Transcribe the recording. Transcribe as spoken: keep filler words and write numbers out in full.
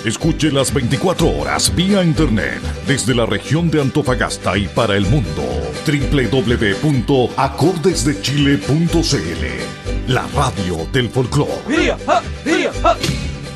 Escuche las veinticuatro horas vía internet desde la región de Antofagasta y para el mundo. doble u doble u doble u punto acordes de chile punto c l. La radio del folclore.